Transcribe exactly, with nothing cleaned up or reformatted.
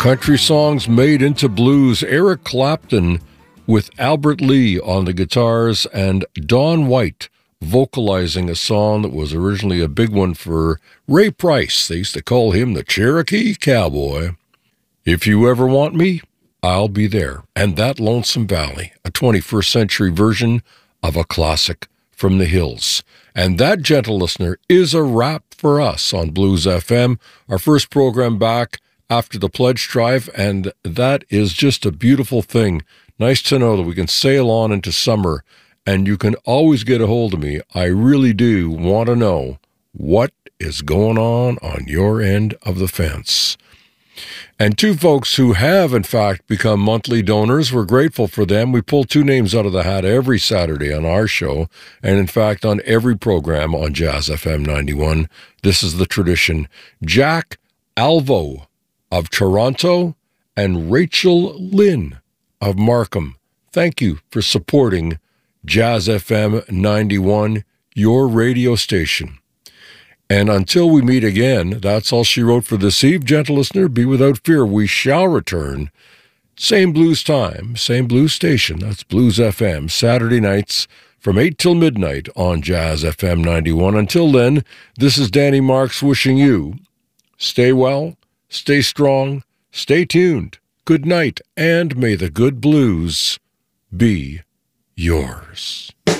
Country songs made into blues. Eric Clapton with Albert Lee on the guitars and Don White vocalizing a song that was originally a big one for Ray Price. They used to call him the Cherokee Cowboy. If you ever want me, I'll be there. And That Lonesome Valley, a twenty-first century version of a classic from the hills. And that, gentle listener, is a wrap for us on Blues F M, our first program back after the pledge drive, and that is just a beautiful thing. Nice to know that we can sail on into summer, and you can always get a hold of me. I really do want to know what is going on on your end of the fence. And two folks who have, in fact, become monthly donors, we're grateful for them. We pull two names out of the hat every Saturday on our show, and in fact on every program on Jazz F M ninety-one. This is the tradition. Jack Alvo of Toronto and Rachel Lynn of Markham. Thank you for supporting Jazz F M ninety-one, your radio station. And until we meet again, that's all she wrote for this eve. Gentle listener, be without fear. We shall return. Same blues time, same blues station. That's Blues F M, Saturday nights from eight till midnight on Jazz F M ninety-one. Until then, this is Danny Marks wishing you stay well, stay strong, stay tuned. Good night, and may the good blues be yours.